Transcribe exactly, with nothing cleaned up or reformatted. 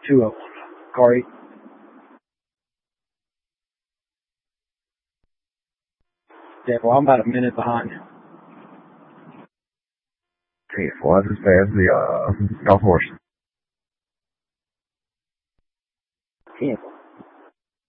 two oh one. Corey? Yeah, well, I'm about a minute behind. Okay, well, that's as fast as the uh, golf horse. Yeah.